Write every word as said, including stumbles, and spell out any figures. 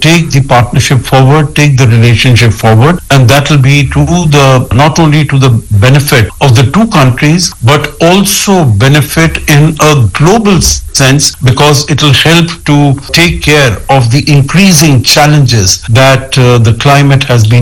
take the partnership forward, take the relationship forward, and that will be to the not only to the benefit of the two countries, but also benefit in a global sense, because it will help to take care of the increasing challenges that uh, the climate has been